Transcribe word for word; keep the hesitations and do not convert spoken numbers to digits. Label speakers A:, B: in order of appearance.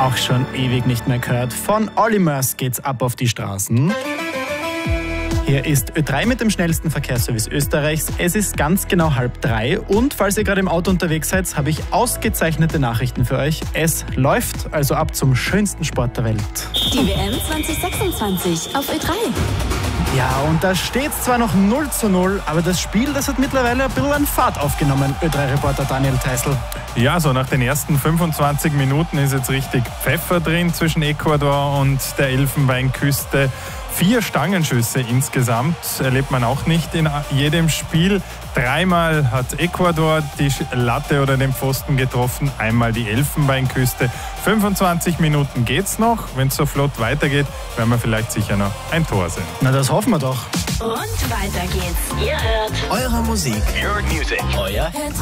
A: Auch schon ewig nicht mehr gehört. Von Olly Murs geht's ab auf die Straßen. Hier ist Ö drei mit dem schnellsten Verkehrsservice Österreichs. Es ist ganz genau halb drei und falls ihr gerade im Auto unterwegs seid, habe ich ausgezeichnete Nachrichten für euch. Es läuft also ab zum schönsten Sport der Welt.
B: Die W M zwanzig sechsundzwanzig auf Ö drei.
A: Ja, und da steht es zwar noch null zu null, aber das Spiel, das hat mittlerweile ein bisschen an Fahrt aufgenommen, Ö drei Reporter Daniel Theißl.
C: Ja, so nach den ersten fünfundzwanzig Minuten ist jetzt richtig Pfeffer drin zwischen Ecuador und der Elfenbeinküste. Vier Stangenschüsse insgesamt erlebt man auch nicht in jedem Spiel. Dreimal hat Ecuador die Latte oder den Pfosten getroffen, einmal die Elfenbeinküste. fünfundzwanzig Minuten geht's noch. Wenn es so flott weitergeht, werden wir vielleicht sicher noch ein Tor sehen.
A: Na, das hoffen wir doch.
B: Und weiter geht's. Ihr hört
D: Eure Musik.
E: Your music.
D: Euer Hit